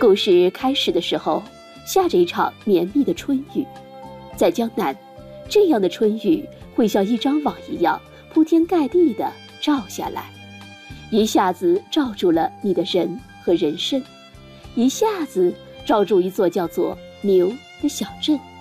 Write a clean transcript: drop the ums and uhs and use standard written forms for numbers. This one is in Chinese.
故事开始的时候，下着一场绵密的春雨。在江南，这样的春雨会像一张网一样铺天盖地地照下来，一下子罩住了你的人和人身，一下子罩住一座叫做牛的小镇。